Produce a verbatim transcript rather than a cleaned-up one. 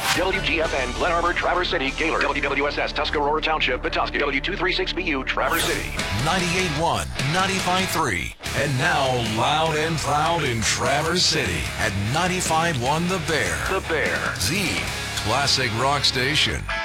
W G F N, Glen Arbor, Traverse City, Gaylord. W W S S, Tuscarora Township, Petoskey. W two thirty-six B U, Traverse City. ninety-eight point one, ninety-five point three. And now loud and proud in Traverse City at ninety-five point one The Bear. The Bear. The classic rock station.